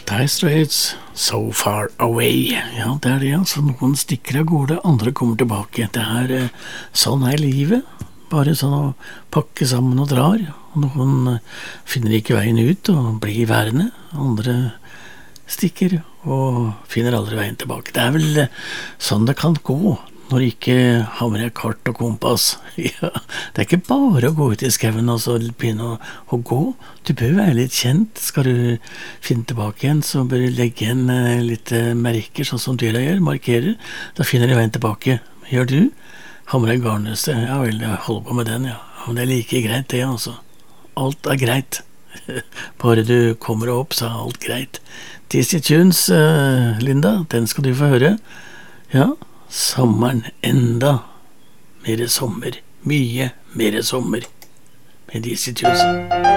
Dire Straits, So Far Away. Ja, det er det, altså. Noen stikker av gårde, andre kommer tilbake. Det er sånn er livet. Bare sånn å pakke sammen og drar. Og noen finner ikke veien ut og blir værende. Andre stikker og finner aldri veien tilbake. Det er vel sånn det kan gå når du ikke har med deg kart og kompass. Ja, det er ikke bare å gå ut i skauen og så begynne å gå. Du bør være litt kjent. Skal du finne tilbake igjen, så bør du legge igjen litt merker, sånn som dyra gjør, markerer. Da finner du veien tilbake. Gjør du? Ha med deg garnnøste. Ja vel, jeg holder på med den, ja. Men det er like greit det, altså. Alt er greit. Bare du kommer opp, så er alt greit. Dizzy Tunes, Linda, den skal du få høre. Ja, sommeren enda mer sommer. Mye mer sommer med Dizzy Tunes.